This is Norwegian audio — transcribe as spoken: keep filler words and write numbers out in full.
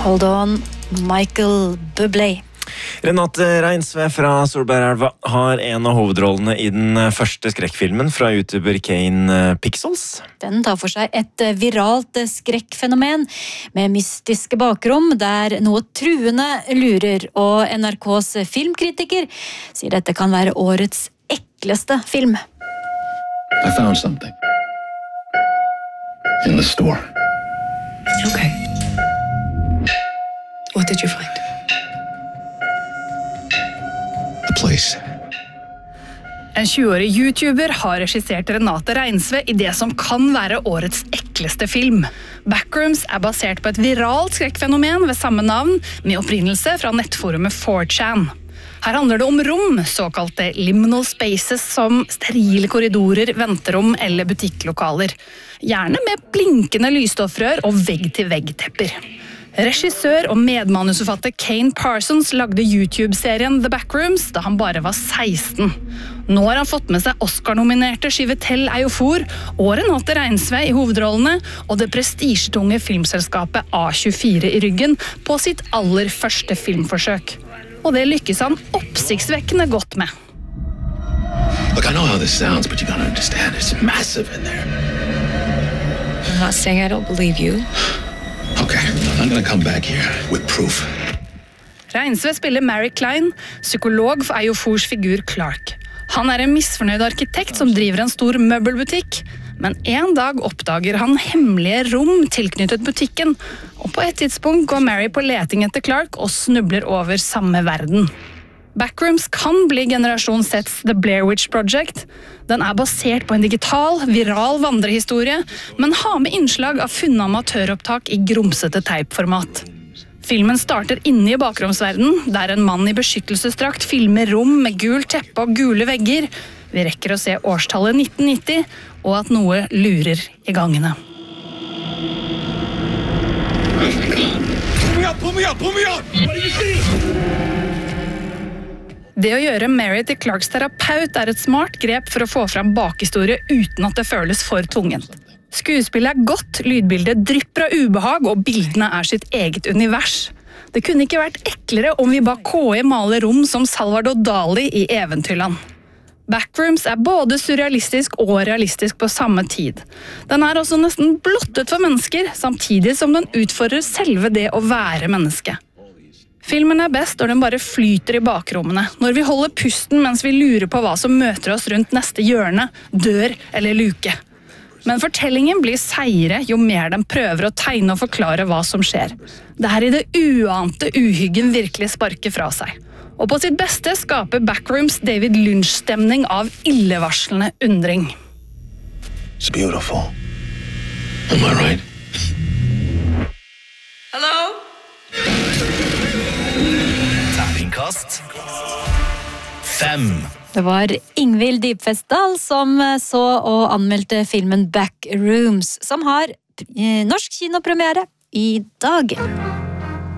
Hold on, Michael Bublé. Renate Reinsve fra Solbergelva har en av hovedrollene i den første skrekkfilmen fra YouTuber Kane Pixels. Den tar for seg et viralt skrekkfenomen med mystiske bakrom der noe truende lurer, og N R K's filmkritiker sier dette kan være årets ekleste film. I found something in the store. Okay. What did you find? The place. En tjueårig YouTuber har regissert Renate Reinsve i det som kan være årets ekleste film. Backrooms er basert på et viralt skrekkfenomen ved samme navn, med opprinnelse fra nettforumet four chan. Her handler det om rom, såkalte liminal spaces, som sterile korridorer, venterom eller butikklokaler. Gjerne med blinkende lysstoffrør og vegg-til-vegg-tepper. Regissør og medmanusforfatter Kane Parsons lagde YouTube-serien The Backrooms da han bare var seksten. Nå har han fått med seg Oscar-nominerte Chiwetel Ejiofor og Renate Reinsve i hovedrollene og det prestisjetunge filmselskapet A tjuefire i ryggen på sitt aller første filmforsøk. Og det lykkes han oppsiktsvekkende godt med. Look, I know how this sounds, but you gotta understand, it's massive in there. I'm not saying I don't believe you. Okay, I'm gonna come back here with proof. Reinsve spiller Mary Klein, psykolog for Ejofors figur Clark. Han er en misfornøyd arkitekt som driver en stor møbelbutikk, men en dag oppdager han hemmelige rom tilknyttet butikken, og på et tidspunkt går Mary på leting etter Clark og snubler over samme verden. Backrooms kan bli generasjon Z's The Blair Witch Project. Den er basert på en digital, viral vandrehistorie, men har med innslag av funne amatøropptak i grumsete teipformat. Filmen starter inne i bakromsverdenen, der en mann i beskyttelsesdrakt filmer rom med gult teppe og gule vegger. Vi rekker å se årstallet nitten nitti, og at noe lurer i gangene. Pull me up, pull me up, pull me up! What do you see? Det å gjøre Mary til Clarks terapeut er et smart grep for å få fram bakhistorie uten at det føles for tvungent. Skuespillet er godt, lydbildet drypper av ubehag, og bildene er sitt eget univers. Det kunne ikke vært eklere om vi ba K I male rom som Salvador Dali i Eventyrland. Backrooms er både surrealistisk og realistisk på samme tid. Den er også nesten blottet for mennesker, samtidig som den utfordrer selve det å være menneske. Filmen er best når den bare flyter i bakrommene, når vi holder pusten mens vi lurer på hva som møter oss rundt neste hjørne, dør eller luke. Men fortellingen blir seire jo mer den prøver å tegne og forklare hva som skjer. Det er i det uante uhyggen virkelig sparker fra seg. Og på sitt beste skaper Backrooms David Lynch-stemning av illevarslende undring. It's beautiful. Am I right? Hello? Terningkast fem. Det var Ingvild Dybfestdal som så og anmeldte filmen Backrooms, som har norsk kinopremiere i dag.